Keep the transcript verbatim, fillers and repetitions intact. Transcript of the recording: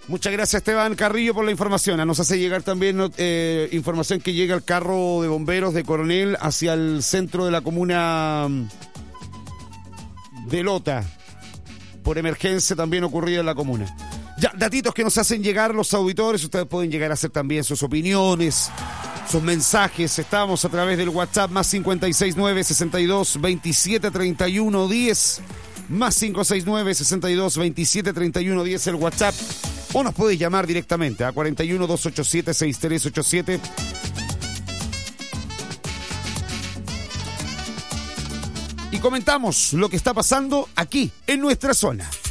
Muchas gracias, Esteban Carrillo, por la información. Nos hace llegar también eh, información que llega al carro de bomberos de Coronel hacia el centro de la comuna de Lota, por emergencia también ocurrida en la comuna. Ya, datitos que nos hacen llegar los auditores. Ustedes pueden llegar a hacer también sus opiniones, sus mensajes. Estamos a través del WhatsApp más cinco seis nueve, sesenta y dos, veintisiete, treinta y uno, diez. Más cinco seis nueve, sesenta y dos, veintisiete, treinta y uno, diez el WhatsApp. O nos puedes llamar directamente a cuarenta y uno, doscientos ochenta y siete, sesenta y tres ochenta y siete. Y comentamos lo que está pasando aquí, en nuestra zona.